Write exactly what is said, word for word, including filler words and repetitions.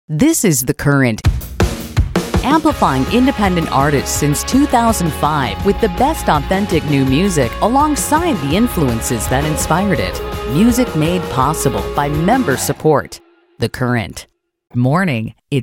This is The Current, amplifying independent artists since two thousand five with the best authentic new music alongside the influences that inspired it. Music made possible by member support. The Current. Morning, it's